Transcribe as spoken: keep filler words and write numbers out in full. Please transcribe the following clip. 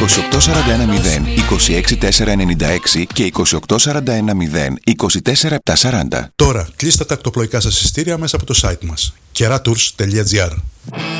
είκοσι οκτώ σαράντα ένα μηδέν είκοσι έξι τετρακόσια ενενήντα έξι και είκοσι οκτώ σαράντα ένα μηδέν είκοσι τέσσερα επτακόσια σαράντα. Τώρα κλείστε τα ακτοπλοϊκά σας εισιτήρια μέσα από το site μας κερatours τελεία τζι άρ.